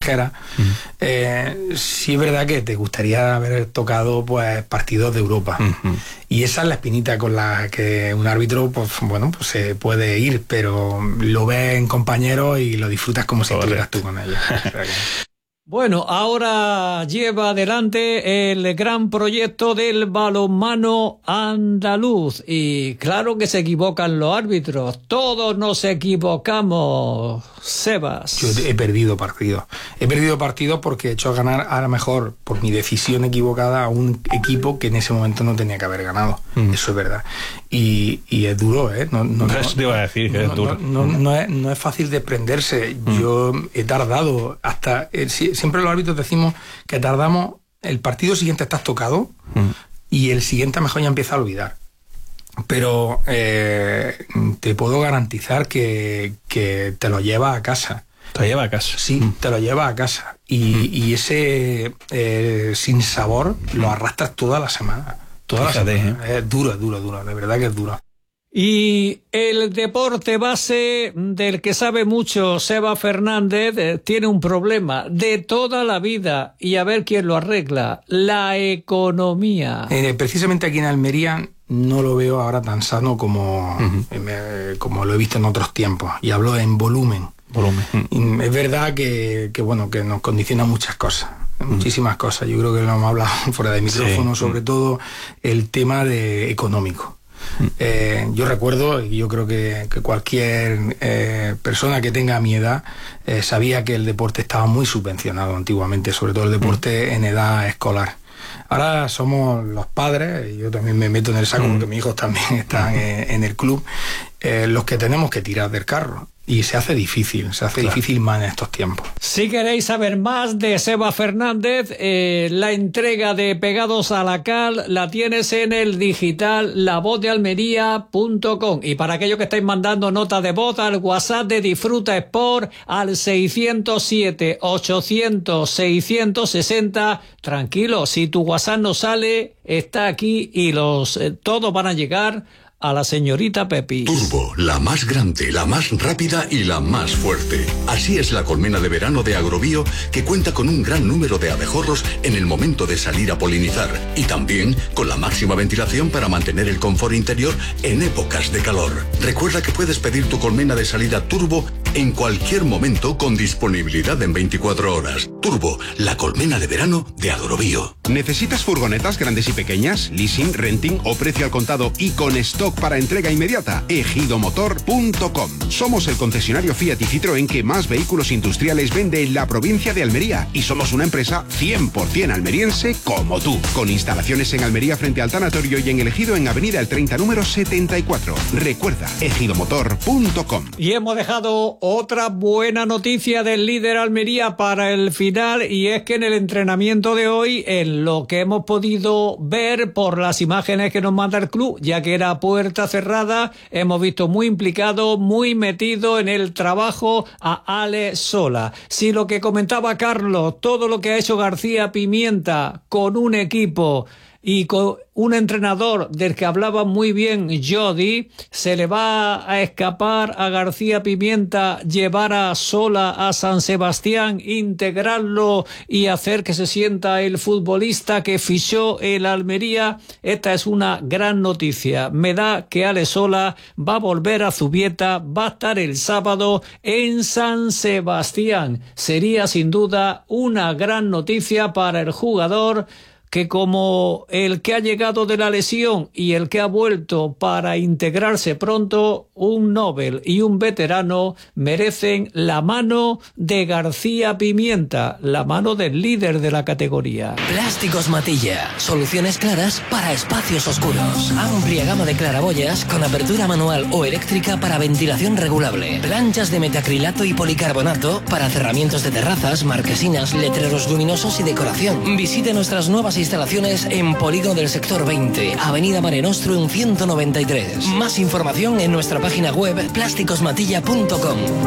extranjeras, sí es verdad que te gustaría haber tocado pues partidos de Europa. Y esa es la espinita con la que un árbitro, pues bueno, pues se puede ir, pero lo ves en compañeros y lo disfrutas como si estuvieras tú con ellos. O sea que... Bueno, ahora lleva adelante el gran proyecto del balonmano andaluz y claro que se equivocan los árbitros, todos nos equivocamos, Sebas. Yo he perdido partidos porque he hecho ganar a lo mejor por mi decisión equivocada a un equipo que en ese momento no tenía que haber ganado, eso es verdad. Y es duro, ¿eh? Te iba a decir que es duro. No es fácil desprenderse. Yo he tardado hasta... Siempre los árbitros decimos que tardamos... El partido siguiente estás tocado y el siguiente a lo mejor ya empieza a olvidar. Pero te puedo garantizar que te lo llevas a casa. ¿Te lo lleva a casa? Sí, te lo llevas a casa. Y ese sinsabor lo arrastras toda la semana. Es duro, de verdad que es duro. Y el deporte base del que sabe mucho Seba Fernández tiene un problema de toda la vida y a ver quién lo arregla, la economía. Precisamente aquí en Almería no lo veo ahora tan sano como lo he visto en otros tiempos, y hablo en volumen. Es verdad que nos condiciona muchas cosas. Muchísimas cosas, yo creo que lo hemos hablado fuera de micrófono, sobre todo el tema económico. Yo recuerdo, y yo creo que cualquier persona que tenga mi edad sabía que el deporte estaba muy subvencionado antiguamente, sobre todo el deporte en edad escolar. Ahora somos los padres, y yo también me meto en el saco porque mis hijos también están en el club, los que tenemos que tirar del carro. Y se hace difícil más en estos tiempos. Si queréis saber más de Seba Fernández, la entrega de Pegados a la Cal la tienes en el digital lavozdealmería.com. Y para aquellos que estáis mandando nota de voz al WhatsApp de Disfruta Sport al 607-800-660, tranquilo, si tu WhatsApp no sale, está aquí y todos van a llegar a la señorita Pepi. Turbo, la más grande, la más rápida y la más fuerte. Así es la colmena de verano de Agrobio, que cuenta con un gran número de abejorros en el momento de salir a polinizar y también con la máxima ventilación para mantener el confort interior en épocas de calor. Recuerda que puedes pedir tu colmena de salida Turbo en cualquier momento con disponibilidad en 24 horas. Turbo, la colmena de verano de Agrobio. ¿Necesitas furgonetas grandes y pequeñas, leasing, renting o precio al contado y con stock para entrega inmediata? Ejidomotor.com. Somos el concesionario Fiat y Citroën que más vehículos industriales vende en la provincia de Almería y somos una empresa 100% almeriense como tú, con instalaciones en Almería frente al tanatorio y en El Ejido en Avenida El 30 número 74. Recuerda, ejidomotor.com. Y hemos dejado otra buena noticia del líder Almería para el final, y es que en el entrenamiento de hoy, en lo que hemos podido ver por las imágenes que nos manda el club, ya que era puerta cerrada, hemos visto muy implicado, muy metido en el trabajo a Ale Sola. Si lo que comentaba Carlos, todo lo que ha hecho García Pimienta con un equipo y con un entrenador del que hablaba muy bien Jody, se le va a escapar a García Pimienta llevar a Sola a San Sebastián, integrarlo y hacer que se sienta el futbolista que fichó el Almería. Esta es una gran noticia. Me da que Ale Sola va a volver a Zubieta, va a estar el sábado en San Sebastián. Sería sin duda una gran noticia para el jugador, que como el que ha llegado de la lesión y el que ha vuelto para integrarse pronto, un Nobel y un veterano merecen la mano de García Pimienta, la mano del líder de la categoría. Plásticos Matilla, soluciones claras para espacios oscuros. Amplia gama de claraboyas con apertura manual o eléctrica para ventilación regulable. Planchas de metacrilato y policarbonato para cerramientos de terrazas, marquesinas, letreros luminosos y decoración. Visite nuestras nuevas instalaciones en Polígono del Sector 20, Avenida Mare Nostrum 193. Más información en nuestra página web plásticosmatilla.com.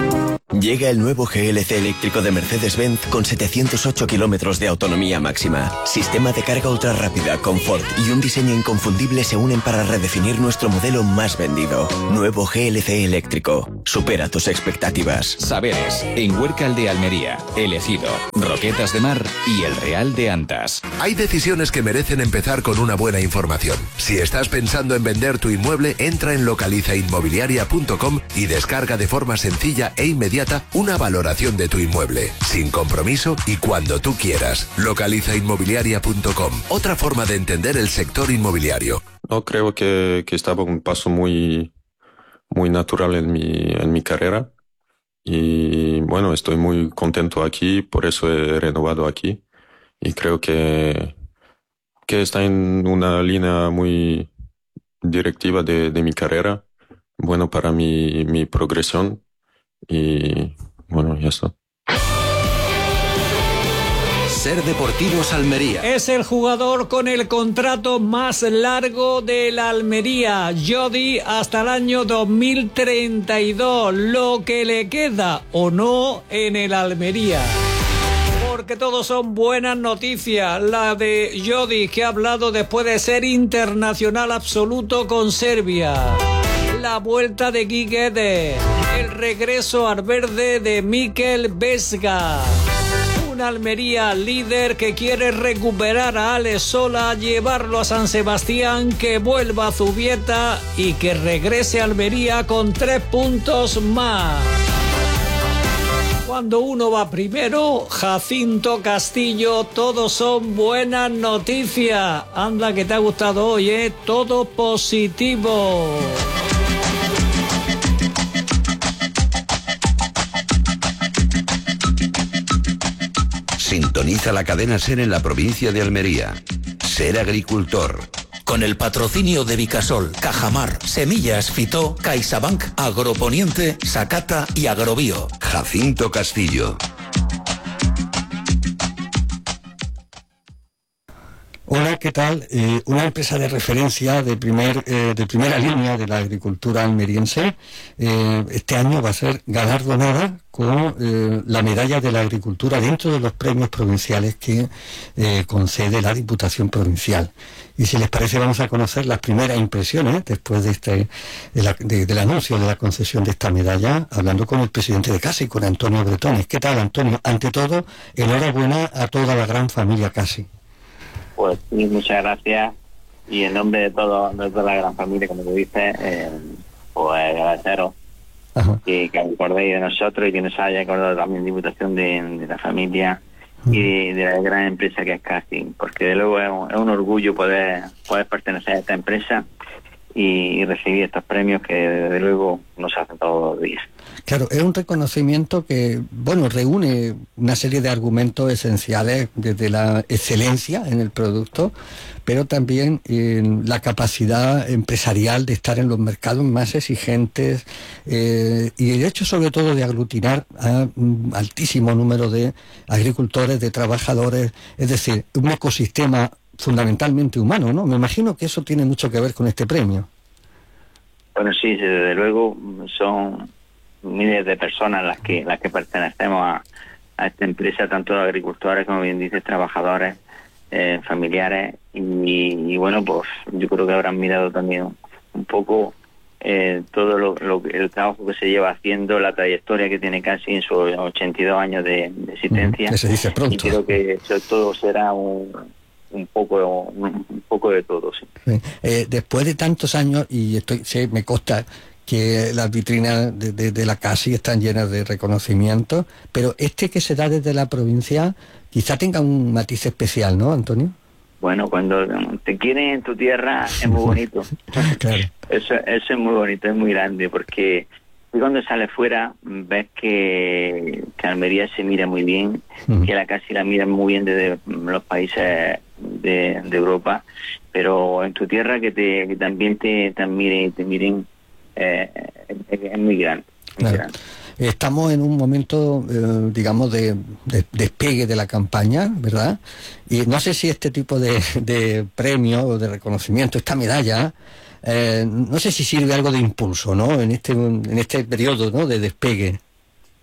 Llega el nuevo GLC eléctrico de Mercedes-Benz con 708 kilómetros de autonomía máxima. Sistema de carga ultra rápida, confort y un diseño inconfundible se unen para redefinir nuestro modelo más vendido. Nuevo GLC eléctrico. Supera tus expectativas. Saberes, en Huércal de Almería, El Ejido, Roquetas de Mar y El Real de Antas. Hay decisiones que merecen empezar con una buena información. Si estás pensando en vender tu inmueble, entra en localizainmobiliaria.com y descarga de forma sencilla e inmediata una valoración de tu inmueble, sin compromiso y cuando tú quieras. Localizainmobiliaria.com, otra forma de entender el sector inmobiliario. No, creo que estaba un paso muy natural en mi carrera y bueno, estoy muy contento aquí, por eso he renovado aquí y creo que está en una línea muy directiva de mi carrera, bueno para mi progresión. Y bueno, ya está. Ser Deportivos Almería. Es el jugador con el contrato más largo de la Almería, Jody, hasta el año 2032, lo que le queda o no en el Almería. Porque todos son buenas noticias. La de Jody, que ha hablado después de ser internacional absoluto con Serbia. La vuelta de Guiguede, el regreso al verde de Mikel Vesga. Una Almería líder que quiere recuperar a Alex Sola, llevarlo a San Sebastián, que vuelva a Zubieta y que regrese a Almería con 3 puntos más. Cuando uno va primero, Jacinto Castillo, todos son buenas noticias. Anda que te ha gustado hoy, ¿eh? Todo positivo. Sintoniza la cadena SER en la provincia de Almería. Ser agricultor. Con el patrocinio de Vicasol, Cajamar, Semillas Fitó, CaixaBank, Agroponiente, Sacata y Agrobio. Jacinto Castillo. Hola, ¿qué tal? Una empresa de referencia de primera línea de la agricultura almeriense este año va a ser galardonada con la medalla de la agricultura dentro de los premios provinciales que concede la Diputación Provincial. Y si les parece vamos a conocer las primeras impresiones después del anuncio de la concesión de esta medalla, hablando con el presidente de Casi, con Antonio Bretones. ¿Qué tal, Antonio? Ante todo, enhorabuena a toda la gran familia Casi. Pues sí, muchas gracias y en nombre de toda la gran familia, como tú dices, pues agradeceros que acordéis de nosotros y que nos haya acordado también Diputación de la familia y de la gran empresa que es Casting, porque de luego es un orgullo poder pertenecer a esta empresa y recibir estos premios que desde luego nos hacen todos los días. Claro, es un reconocimiento que, bueno, reúne una serie de argumentos esenciales desde la excelencia en el producto, pero también en la capacidad empresarial de estar en los mercados más exigentes y el hecho sobre todo de aglutinar a un altísimo número de agricultores, de trabajadores, es decir, un ecosistema fundamentalmente humano, ¿no? Me imagino que eso tiene mucho que ver con este premio. Bueno, sí, desde luego son miles de personas las que pertenecemos a esta empresa, tanto agricultores como bien dices, trabajadores, familiares y bueno, pues yo creo que habrán mirado también un poco todo el trabajo que se lleva haciendo, la trayectoria que tiene Casi en sus 82 años de existencia. Que se dice pronto. Y creo que sobre todo será un poco de todo, sí. Después de tantos años, y me consta que las vitrinas de la Casi están llenas de reconocimientos, pero este que se da desde la provincia quizá tenga un matiz especial, ¿no, Antonio? Bueno, cuando te quieren en tu tierra es muy bonito. Claro. Eso es muy bonito, es muy grande, porque cuando sales fuera ves que Almería se mira muy bien, que la Casi la miran muy bien desde los países de Europa, pero en tu tierra que también te miren es muy grande. Claro. Grande. Estamos en un momento, digamos, de despegue de la campaña, ¿verdad? Y no sé si este tipo de premio o de reconocimiento, esta medalla, no sé si sirve algo de impulso, ¿no? En este periodo, ¿no?, de despegue.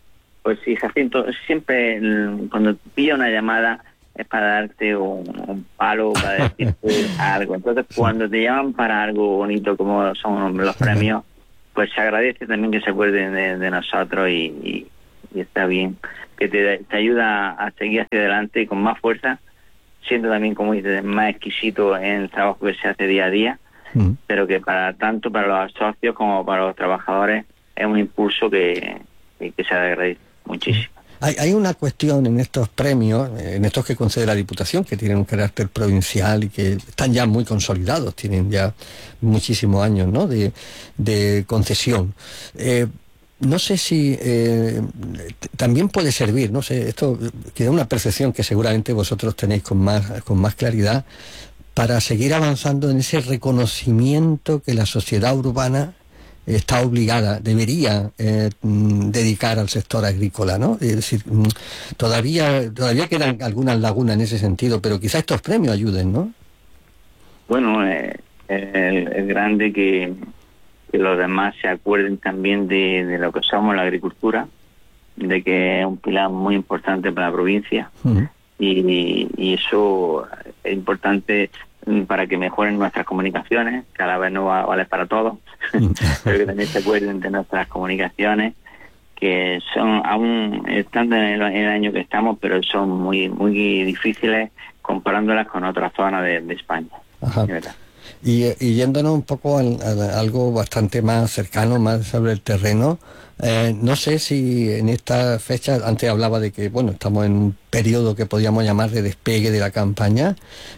Pues sí, Jacinto, siempre cuando pilla una llamada es para darte un palo, para decirte algo. Entonces, cuando te llaman para algo bonito como son los premios, pues se agradece también que se acuerden de nosotros y está bien, que te ayuda a seguir hacia adelante con más fuerza, siendo también, como dices, más exquisito en el trabajo que se hace día a día, pero que tanto para los socios como para los trabajadores es un impulso que se agradece muchísimo. Hay una cuestión en estos premios, en estos que concede la Diputación, que tienen un carácter provincial y que están ya muy consolidados, tienen ya muchísimos años, ¿no?, de concesión. No sé si también puede servir, no sé, esto que da una percepción que seguramente vosotros tenéis con más claridad, para seguir avanzando en ese reconocimiento que la sociedad urbana está obligada, debería dedicar al sector agrícola, ¿no? Es decir, todavía quedan algunas lagunas en ese sentido, pero quizá estos premios ayuden, ¿no? Bueno, es grande que los demás se acuerden también de lo que somos la agricultura, de que es un pilar muy importante para la provincia, y eso es importante para que mejoren nuestras comunicaciones. Cada vez no va a valer para todos, pero que también se acuerden de nuestras comunicaciones, que son, aún estando en el año que estamos, pero son muy muy difíciles comparándolas con otras zonas de España. Ajá. Y yéndonos un poco a algo bastante más cercano, más sobre el terreno, no sé si en esta fecha, antes hablaba de que, bueno, estamos en un periodo que podríamos llamar de despegue de la campaña.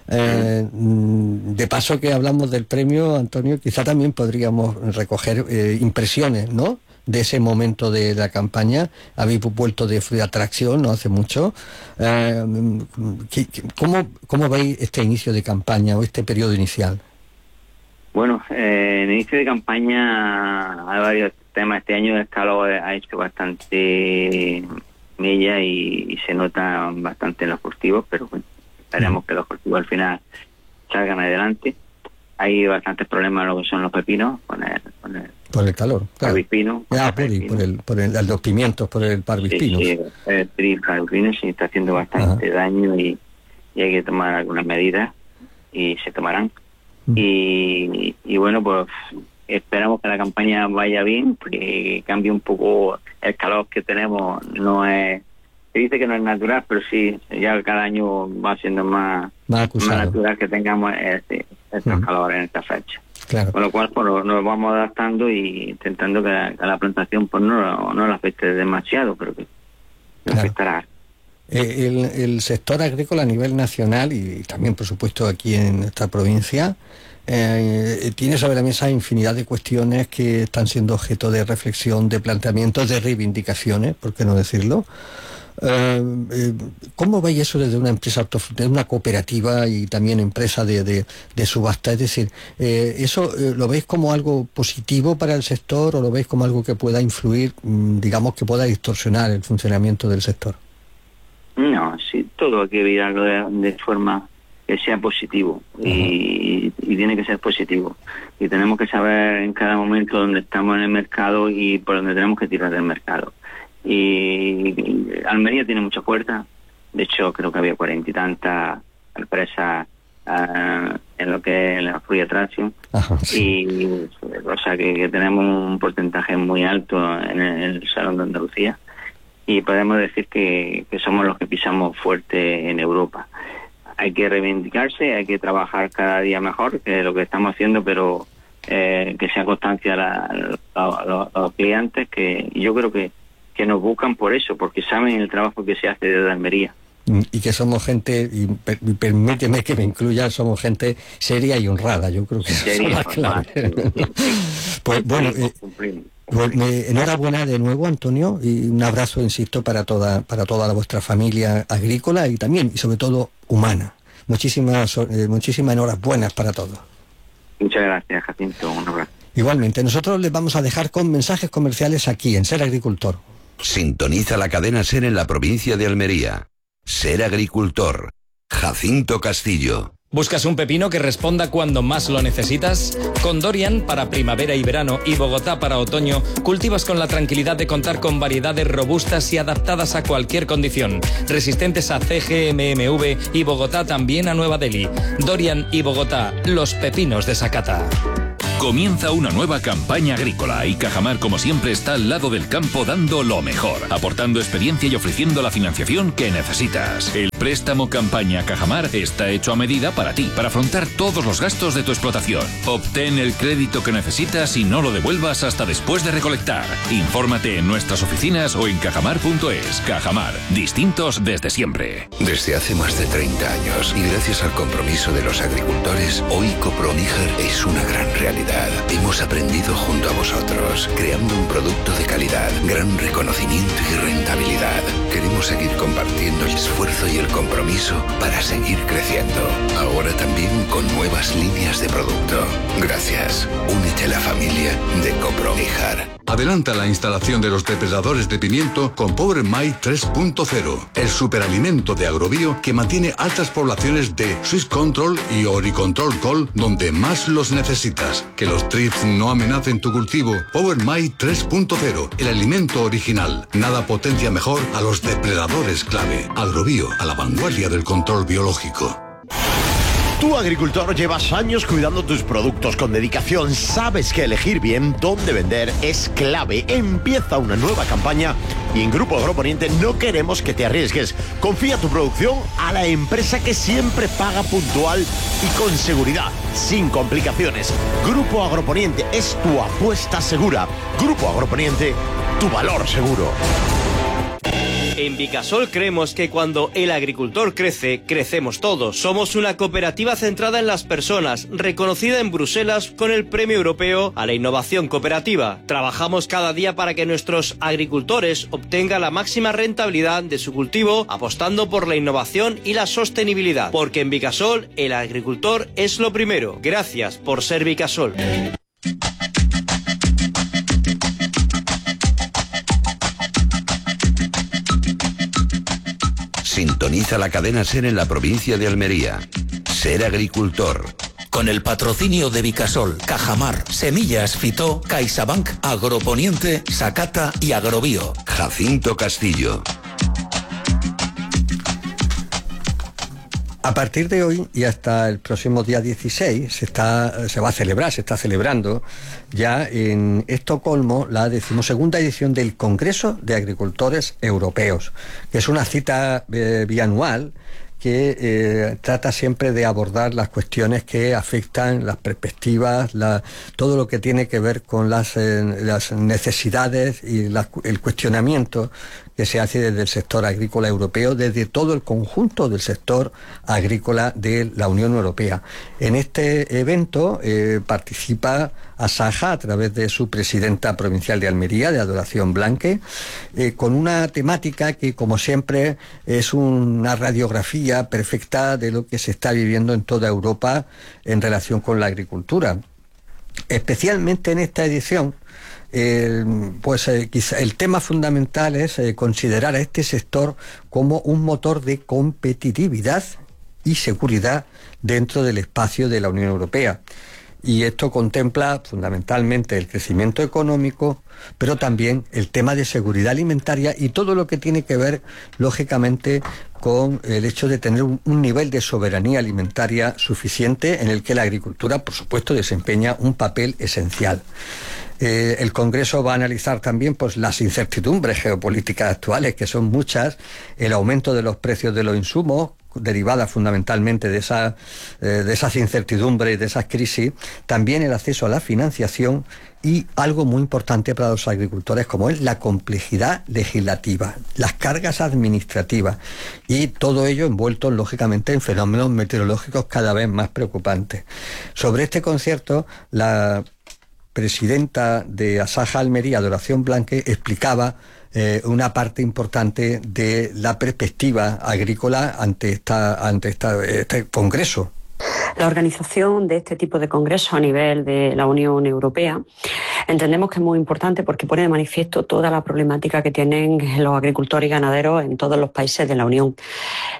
De paso que hablamos del premio, Antonio, quizá también podríamos recoger impresiones, ¿no?, de ese momento de la campaña. Habéis vuelto de atracción no hace mucho. ¿Cómo veis este inicio de campaña o este periodo inicial? Bueno, en el inicio de campaña hay varios temas. Este año el calor ha hecho bastante mella y se nota bastante en los cultivos, pero bueno, esperemos que los cultivos al final salgan adelante. Hay bastantes problemas en lo que son los pepinos por el calor, claro. Parvispino. Los pimientos, por el parvispino. Sí, el parvispino se está haciendo bastante daño y hay que tomar algunas medidas y se tomarán. Y bueno, pues esperamos que la campaña vaya bien, que cambie un poco el calor que tenemos. No es, se dice que no es natural, pero sí, ya cada año va siendo más natural que tengamos estos calores en esta fecha. Claro. Con lo cual pues, nos vamos adaptando y intentando que la plantación pues no la afecte demasiado, pero que no afectará. El sector agrícola a nivel nacional y también, por supuesto, aquí en nuestra provincia, tiene sobre la mesa infinidad de cuestiones que están siendo objeto de reflexión, de planteamientos, de reivindicaciones, ¿por qué no decirlo? ¿Cómo veis eso desde una empresa, de una cooperativa y también empresa de subasta? Es decir, ¿eso lo veis como algo positivo para el sector o lo veis como algo que pueda influir, digamos, que pueda distorsionar el funcionamiento del sector? No, sí, todo hay que mirarlo de forma que sea positivo y tiene que ser positivo. Y tenemos que saber en cada momento dónde estamos en el mercado y por dónde tenemos que tirar del mercado. Y Almería tiene mucha fuerza. De hecho, creo que había 40 y tantas empresas en lo que es la Fruit Attraction. Y o sea que tenemos un porcentaje muy alto en el Salón de Andalucía. Y podemos decir que somos los que pisamos fuerte en Europa. Hay que reivindicarse, hay que trabajar cada día mejor, que es lo que estamos haciendo, pero que sea constancia a los clientes, que yo creo que nos buscan por eso, porque saben el trabajo que se hace desde Almería. Y que somos gente, y permíteme que me incluya, somos gente seria y honrada, yo creo que eso es la clave. Pues bueno, enhorabuena de nuevo, Antonio, y un abrazo, insisto, para toda la vuestra familia agrícola y también, y sobre todo, humana. Muchísimas enhorabuenas para todos. Muchas gracias, Jacinto. Un abrazo. Igualmente, nosotros les vamos a dejar con mensajes comerciales aquí, en Ser Agricultor. Sintoniza la cadena SER en la provincia de Almería. Ser Agricultor. Jacinto Castillo. ¿Buscas un pepino que responda cuando más lo necesitas? Con Dorian para primavera y verano y Bogotá para otoño, cultivas con la tranquilidad de contar con variedades robustas y adaptadas a cualquier condición, resistentes a CGMMV y Bogotá también a Nueva Delhi. Dorian y Bogotá, los pepinos de Sakata. Comienza una nueva campaña agrícola y Cajamar, como siempre, está al lado del campo dando lo mejor, aportando experiencia y ofreciendo la financiación que necesitas. El préstamo campaña Cajamar está hecho a medida para ti, para afrontar todos los gastos de tu explotación. Obtén el crédito que necesitas y no lo devuelvas hasta después de recolectar. Infórmate en nuestras oficinas o en cajamar.es. Cajamar, distintos desde siempre. Desde hace más de 30 años y gracias al compromiso de los agricultores, hoy Copro-Níger es una gran realidad. Hemos aprendido junto a vosotros, creando un producto de calidad, gran reconocimiento y rentabilidad. Queremos seguir compartiendo el esfuerzo y el compromiso para seguir creciendo. Ahora también con nuevas líneas de producto. Gracias. Únete a la familia de Copro-Níger. Adelanta la instalación de los depredadores de pimiento con Power My 3.0, el superalimento de Agrobio que mantiene altas poblaciones de Swiss Control y Oricontrol Col donde más los necesitas. Que los trips no amenacen tu cultivo. Power My 3.0, el alimento original. Nada potencia mejor a los depredadores clave. Agrobio, a la vanguardia del control biológico. Tú, agricultor, llevas años cuidando tus productos con dedicación. Sabes que elegir bien dónde vender es clave. Empieza una nueva campaña y en Grupo Agroponiente no queremos que te arriesgues. Confía tu producción a la empresa que siempre paga puntual y con seguridad, sin complicaciones. Grupo Agroponiente es tu apuesta segura. Grupo Agroponiente, tu valor seguro. En Vicasol creemos que cuando el agricultor crece, crecemos todos. Somos una cooperativa centrada en las personas, reconocida en Bruselas con el Premio Europeo a la Innovación Cooperativa. Trabajamos cada día para que nuestros agricultores obtengan la máxima rentabilidad de su cultivo, apostando por la innovación y la sostenibilidad. Porque en Vicasol, el agricultor es lo primero. Gracias por ser Vicasol. Sintoniza la cadena SER en la provincia de Almería. Ser agricultor. Con el patrocinio de Vicasol, Cajamar, Semillas Fitó, CaixaBank, Agroponiente, Sakata y Agrobio. Jacinto Castillo. A partir de hoy y hasta el próximo día 16 se está celebrando ya en Estocolmo la 12ª edición del Congreso de Agricultores Europeos, que es una cita bianual que trata siempre de abordar las cuestiones que afectan las perspectivas, todo lo que tiene que ver con las necesidades y el cuestionamiento que se hace desde el sector agrícola europeo, desde todo el conjunto del sector agrícola de la Unión Europea. En este evento participa Asaja a través de su presidenta provincial de Almería, de Adoración Blanque, con una temática que, como siempre, es una radiografía perfecta de lo que se está viviendo en toda Europa en relación con la agricultura. Especialmente en esta edición, quizá el tema fundamental es considerar a este sector como un motor de competitividad y seguridad dentro del espacio de la Unión Europea. Y esto contempla fundamentalmente el crecimiento económico, pero también el tema de seguridad alimentaria y todo lo que tiene que ver, lógicamente, con el hecho de tener un nivel de soberanía alimentaria suficiente en el que la agricultura, por supuesto, desempeña un papel esencial. El Congreso va a analizar también las incertidumbres geopolíticas actuales, que son muchas, el aumento de los precios de los insumos, derivada fundamentalmente de esas incertidumbres y de esas crisis, también el acceso a la financiación y algo muy importante para los agricultores como es la complejidad legislativa, las cargas administrativas y todo ello envuelto lógicamente en fenómenos meteorológicos cada vez más preocupantes. Sobre este concierto, la presidenta de Asaja Almería, Adoración Blanque, explicaba una parte importante de la perspectiva agrícola ante este congreso. La organización de este tipo de congresos a nivel de la Unión Europea entendemos que es muy importante porque pone de manifiesto toda la problemática que tienen los agricultores y ganaderos en todos los países de la Unión.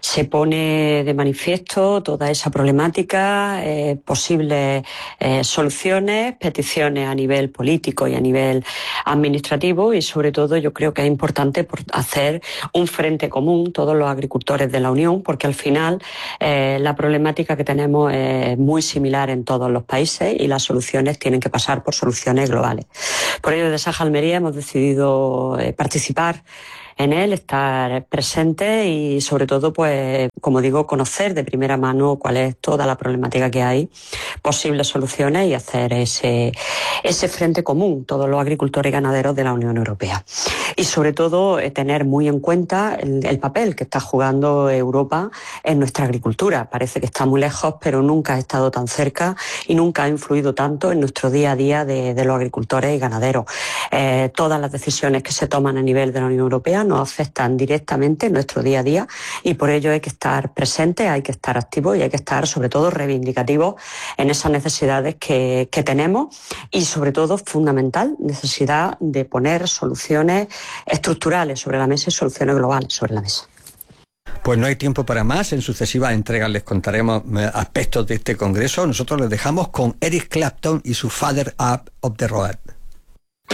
se pone de manifiesto toda esa problemática, posibles soluciones, peticiones a nivel político y a nivel administrativo, y sobre todo yo creo que es importante hacer un frente común todos los agricultores de la Unión, porque al final la problemática que tenemos es muy similar en todos los países y las soluciones tienen que pasar por soluciones globales. Por ello, desde Saja Almería hemos decidido participar en él, estar presente y sobre todo, pues, como digo, conocer de primera mano cuál es toda la problemática que hay, posibles soluciones y hacer ese frente común, todos los agricultores y ganaderos de la Unión Europea. Y sobre todo, tener muy en cuenta el papel que está jugando Europa en nuestra agricultura. Parece que está muy lejos, pero nunca ha estado tan cerca y nunca ha influido tanto en nuestro día a día de los agricultores y ganaderos. Todas las decisiones que se toman a nivel de la Unión Europea nos afectan directamente en nuestro día a día, y por ello hay que estar presentes, hay que estar activos y hay que estar sobre todo reivindicativos en esas necesidades que tenemos, y sobre todo fundamental, necesidad de poner soluciones estructurales sobre la mesa y soluciones globales sobre la mesa. Pues no hay tiempo para más. En sucesivas entregas les contaremos aspectos de este congreso. Nosotros les dejamos con Eric Clapton y su Father Up of the Road.